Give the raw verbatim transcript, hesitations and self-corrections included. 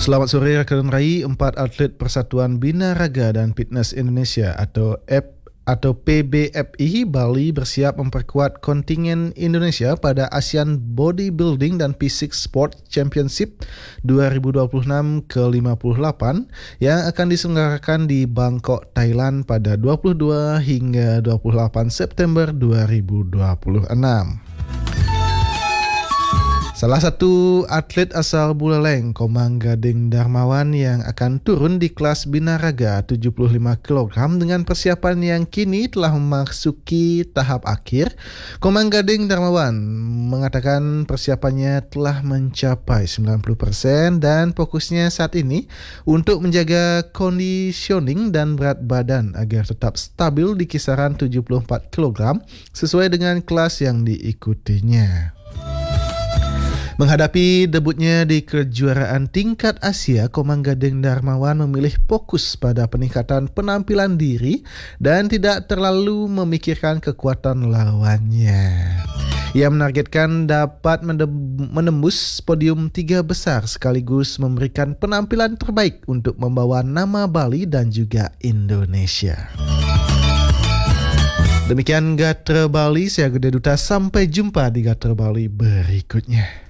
Selamat sore rekan Rai. Empat atlet Persatuan Binaraga dan Fitness Indonesia atau F atau P B F I Bali bersiap memperkuat kontingen Indonesia pada ASEAN Bodybuilding dan Physique Sport Championship dua ribu dua puluh enam ke lima puluh delapan yang akan diselenggarakan di Bangkok, Thailand pada dua puluh dua hingga dua puluh delapan September dua ribu dua puluh enam. Salah satu atlet asal Buleleng, Komang Gading Darmawan yang akan turun di kelas binaraga tujuh puluh lima kilogram dengan persiapan yang kini telah memasuki tahap akhir. Komang Gading Darmawan mengatakan persiapannya telah mencapai sembilan puluh persen dan fokusnya saat ini untuk menjaga conditioning dan berat badan agar tetap stabil di kisaran tujuh puluh empat kilogram sesuai dengan kelas yang diikutinya. Menghadapi debutnya di kejuaraan tingkat Asia, Komang Gading Darmawan memilih fokus pada peningkatan penampilan diri dan tidak terlalu memikirkan kekuatan lawannya. Ia menargetkan dapat menembus podium tiga besar sekaligus memberikan penampilan terbaik untuk membawa nama Bali dan juga Indonesia. Demikian Gatra Bali, saya Gede Duta. Sampai jumpa di Gatra Bali berikutnya.